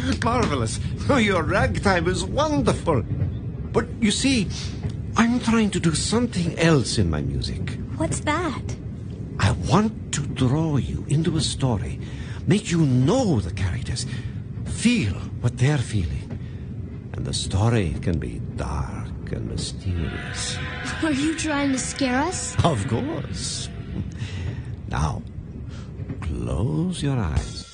Marvelous. Oh, your ragtime is wonderful. But you see, I'm trying to do something else in my music. What's that? I want to draw you into a story, make you know the characters, feel what they're feeling. And the story can be dark and mysterious. Are you trying to scare us? Of course. Now, close your eyes.